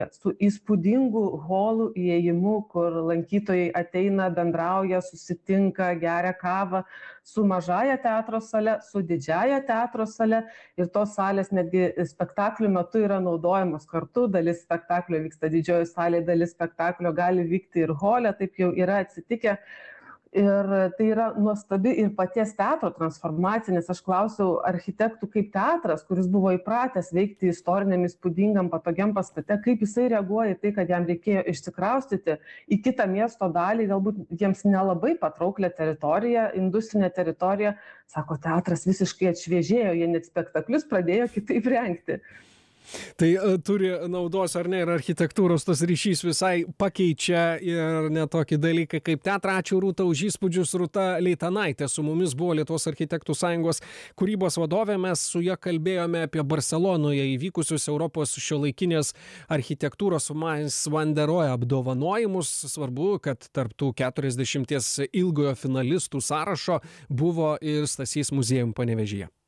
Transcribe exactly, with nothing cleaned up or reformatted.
su įspūdingu holu įėjimu, kur lankytojai ateina, bendrauja, susitinka, geria kavą su mažąja teatro sale, su didžiąja teatro sale ir tos salės netgi spektaklių metu yra naudojamos kartu, dalis spektaklio vyksta didžioji salė, dalis spektaklio gali vykti ir hole, taip jau yra atsitikę. Ir tai yra nuostabi ir paties teatro transformacija, nes aš klausiau architektų kaip teatras, kuris buvo įpratęs veikti istoriniam, įspūdingam, patogiam pastate, kaip jisai reaguoja į tai, kad jam reikėjo išsikraustyti į kitą miesto dalį, galbūt jiems nelabai patrauklę teritoriją, industrinę teritoriją. Sako, teatras visiškai atšviežėjo, jie net spektaklius pradėjo kitaip rengti. Tai uh, turi naudos ar ne, ir architektūros tas ryšys visai pakeičia ir net tokį dalyką kaip teatrą. Ačiū Rūta už įspūdžius. Rūta Leitanaitė su mumis buvo Lietuvos architektų sąjungos kūrybos vadovė. Mes su ja kalbėjome apie Barselonoje įvykusius Europos šiuolaikinės architektūros Mies van der Rohe apdovanojimus. Svarbu, kad tarp tų keturiasdešimties ilgojo finalistų sąrašo buvo ir Stasys muziejum Panevėžyje.